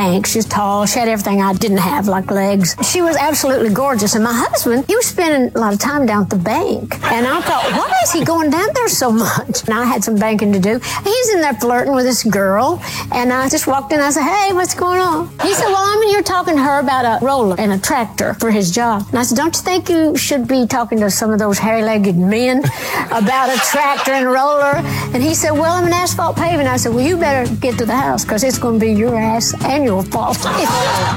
bank. She was tall. She had everything I didn't have, like legs. She was absolutely gorgeous. And my husband, he was spending a lot of time down at the bank. And I thought, why is he going down there so much? And I had some banking to do. He's in there flirting with this girl. And I just walked in. I said, hey, what's going on? He said, well, I'm in here talking to her about a roller and a tractor for his job. And I said, don't you think you should be talking to some of those hairy-legged men about a tractor and roller? And he said, well, I'm an asphalt paving. I said, well, you better get to the house because it's going to be your ass and your fault.